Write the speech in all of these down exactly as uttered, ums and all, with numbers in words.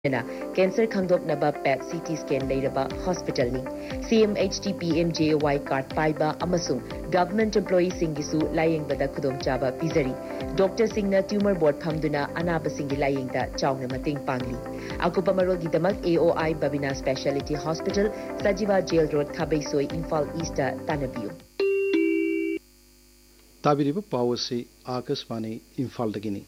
cancer खंगदोकनबा पेट CT scan लेरबा hospital नि C M H T P M J O Y card पाइबा अमसुंग government employee सिंगिसु लायेंगबदा खुदोंग Chaba पिजरी doctor सिंगना tumour board फमदुना Anab सिंगी लायेंगदा चावना मतेंग पांगली अकुपा मरोगिदमक A O I Babina speciality hospital सजीवा jail road खाबैसोई Imphal east तानबियु ताबिरिबा पावसी Akashvani Imphal दगिनी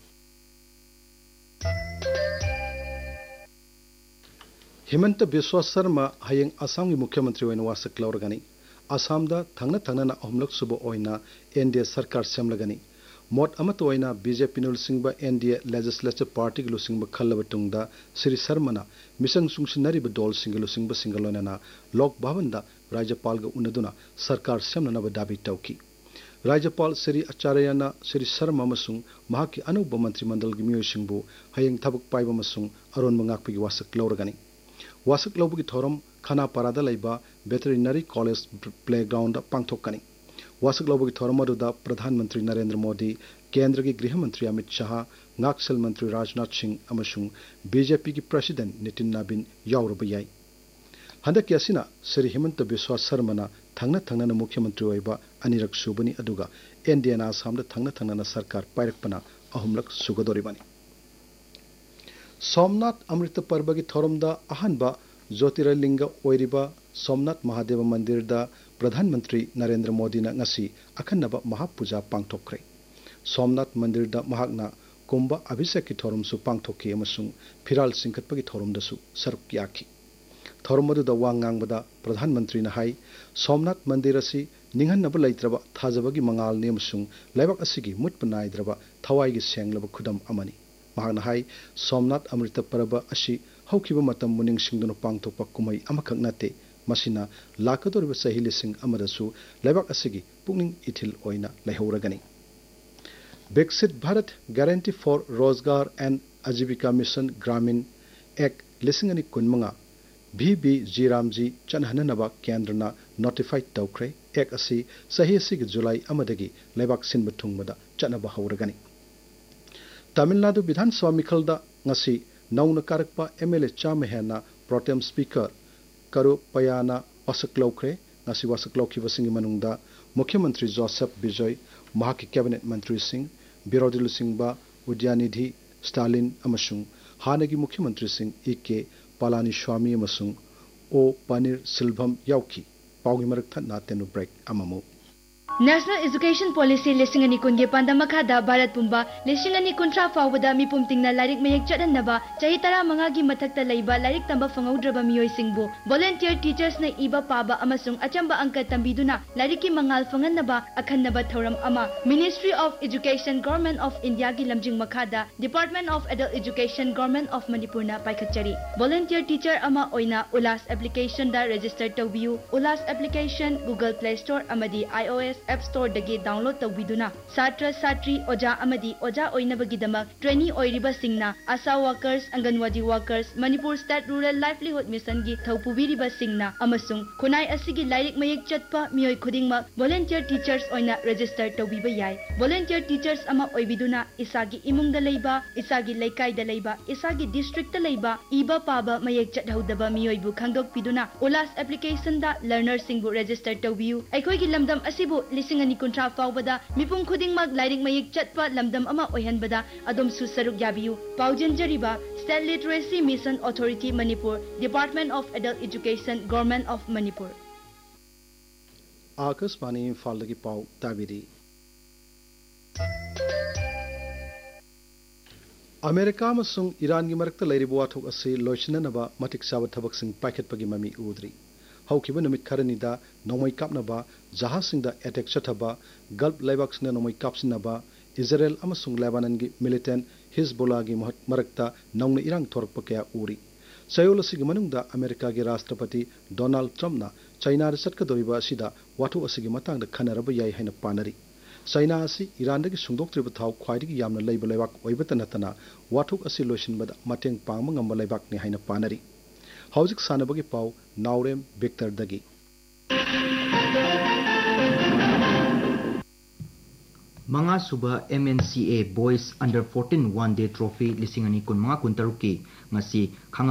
Hemant Biswa Sharma हयेंग Assam की मुख्यमंत्री ओइना वासक लौरगनी असम दा थंगना थंगना अहमलक सुबो ओइना N D A सरकार सेमलगनी मोट अमत ओइना BJP नुलसिंगबा N D A legislative party लुसिंगबा खल्लबतुंगदा Shri शर्माना mission सुंगसिनरिबा दौल सिंग लुसिंगबा सिंगलोनना लोक भवनदा राज्यपाल ग उनदुना सरकार सेमननबा दाबी तौकी राज्यपाल श्री आचार्यना श्री शर्मा मसुंग महाकी अनौब मंत्रिमंडल की मियोसिंगबु हयेंग थबक पाइबा मसुंग अरोन मंगाकपी वासक लौरगनी वासक लौबगी थौरम खानापारादा लैबा वेटरिनरी कॉलेज प्लेग्राउंड पांथोकनी वासक लौबगी थौरम अदुदा प्रधानमंत्री नरेंद्र मोदी केंद्र की गृह मंत्री अमित शाह नाक्सल मंत्री राजनाथ सिंह अमसुंग बीजेपी की प्रेसिडेंट नितिन नाबिन यावरबा याई हंदक यासिना श्री हेमंत बिस्वा शर्माना थंगना थंगना मुख्यमंत्री ओइबा अनिरक सुबनी अदुगा N D A ना आसाम दा थंगना थंगना सरकार पायरकपना अहुमलक सुगदोरिबानी सोमनाथ अमृत पर्व की थौरमदा अहनबा ज्योतिर्लिंग ओइरिबा सोमनाथ महादेव मंदिर दा प्रधानमंत्री नरेंद्र मोदी ना ngasi अखन्नबा महापूजा पांगथोखरे सोमनाथ मंदिर दा महाकना कुंभ अभिषेक की थौरम सु पांगथोखी अमसुंग फिराल सिंखतपगी थौरम दसु सरुक याखी थौरम अदुदा वा ngangbada प्रधानमंत्री ना हाई सोमनाथ मंदिर असि निंगहन्नबा लैत्रबा थाजबगी मंगाल ने अमसुंग लैबक असिगी मुटप नाइद्रबा थवाईगी सेंगलबा खुदम अमनी महाकना हाई सोमनाथ अमृत पर्व असि हौखिबा मतम मुनिंग सिंगदुना पांगथोकपा कुमई अमखक नते मसिना लाकदोरिबा सही लिसिंग अमदसु लैबक असिगी पुक्निंग इथिल ओइना लैहौरगनी विकसित भारत गारंटी फॉर रोजगार एंड आजीविका मिशन ग्रामीण एक लिसिंगनी कुनमंगा V B G Ramji चनहननबा केंद्रना notified तौख्रे एक असि सही सिग जुलाई अमदगी लैबक सिनबा थुंगबदा चनबा हौरगनी तमिलनाडु विधानसभा मिखलदा ngasi नौना कारकपा M L A चाम हेना प्रोटेम स्पीकर करो पयाना वासक लौख्रे ngasi वासक लौखिबसिंग मनुंगदा मुख्यमंत्री जोसेफ बिजय महाकी कैबिनेट मंत्री सिंह बिरोधी लुसिंगबा उद्यानिधि स्टालिन अमसुंग हानगी मुख्यमंत्री Singh E K Palaniswami अमसुंग O paneer सिल्भम याउकी पाउगी मरक थन्ना तेनु ब्रेक अममु National Education Policy लिसिंग अनि कुनगे पांदा मखादा भारत पुंबा लिसिंग अनि कुंत्रा फावदा मिपुम तिंगना लारिक मेहेक चडनबा चाहि तरा मंगागी मथक्ता लैबा लारिक तंबा फंगौद्रबा मियोय सिंगबु volunteer teachers na iba पाबा अमसुंग अचंबा अंक तंबीदुना लारिक की मंगाल फंगनबा अखन्नबा थौरम अमा Ministry of Education Government of India की लमजिंग मखादा Department of Adult Education Government of Manipur na पाइखचरी volunteer teacher अमा ओइना उलास application दा register तौबियु उलास application Google Play Store अमदी iOS App Store दगे download तौबिदुना छात्र छात्री ओजा अमदी ओजा ओइनबगीदमक ट्रेनी ओइरिबा सिंगना आशा workers anganwadi workers Manipur state rural livelihood mission की थौपुबिरिबा सिंगना अमसुंग खुनाई असिगी lyric मयेक चटपा मियोय खुदिंगमक volunteer teachers ओइना register तौबिबा याय volunteer teachers अमा ओइबिदुना इसागी इमुंगदा लैबा इसागी लैकाइदा लैबा इसागी district लैबा इबा पाबा मयेक चटहौदबा मियोयबु खंगदोकपिदुना उलास application दा learner सिंगबु register तौबियु अखोइगी लमदम असिबु लिसिंग अनि कुंत्रा फावबदा मिपुंग खुदिंगमक लाइरिक मयेक चटपा लमदम अमा ओइहनबदा अदोम सुसरुक याबियु पाउजनजरिबा state literacy mission authority Manipur department of adult education government of Manipur Akashvani Imphal की पाउ ताबिरी अमेरिका अमसुंग ईरान की मरक्ता लैरिबा वाथोक असि लोइसननबा मतिक साबा थबकसिंग पाइखतपगी mummy उद्री हौखिबा नुमित खरनिदा नोंमै कापनबा जहाजसिंगदा attack चथबा gulf लैबाक्सना नोंमै कापसिनबा Israel अमसुंग Lebanon की मिलिटेंट हिजबुल्लाह की मरक्ता नौना इरांग थोरकपा कया उरी चयोलसिगी मनुंगदा अमेरिका के राष्ट्रपति डोनाल्ड ट्रम्पना चाइना चटकदोरिबा असिदा वाथोक असिगी मतांगदा खनरबा याय हैना पानरी चाइना असि ईरानदगी सुंदोक्त्रिबा थाव ख्वाइदगी यामना लैबा लैबाक ओइबता नतना वाथोक असि लोइसिनबदा मतेंग पांगबा ngamba लैबाकने हैना पानरी हौजिक सानबगी पाउ नाउरेम विक्टर दगी मंगा सुबह M N C A Boys Under fourteen One Day Trophy लिसिंग अनि कुन मंगा कुन तरुकी ngasi